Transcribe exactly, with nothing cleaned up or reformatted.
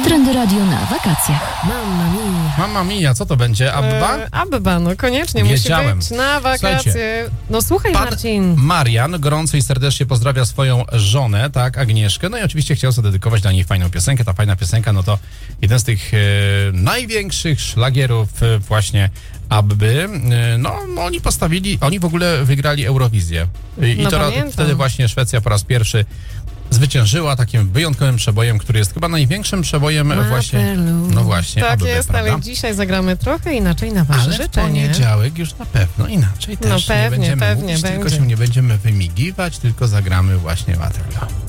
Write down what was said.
Trendy Radio na wakacjach. Mamma mia. Mamma mia, co to będzie? Abba? E, Abba, no koniecznie Wiedziałem. musi być na wakacje. Słuchajcie, No słuchaj, Pan Marcin. Marian gorąco i serdecznie pozdrawia swoją żonę, tak, Agnieszkę, no i oczywiście chciał zadedykować dla niej fajną piosenkę. Ta fajna piosenka, no to jeden z tych e, największych szlagierów e, właśnie Abby. E, no, no oni postawili, oni w ogóle wygrali Eurowizję. I, i No to ra- pamiętam. wtedy właśnie Szwecja po raz pierwszy zwyciężyła takim wyjątkowym przebojem, który jest chyba największym przebojem właśnie, no właśnie, Tak Abby, jest, prawda? ale dzisiaj zagramy trochę inaczej na wasze Ale w życzenie. poniedziałek już na pewno inaczej No też pewnie, nie będziemy pewnie mówić, tylko będzie. się nie będziemy wymigiwać, tylko zagramy właśnie Waterloo.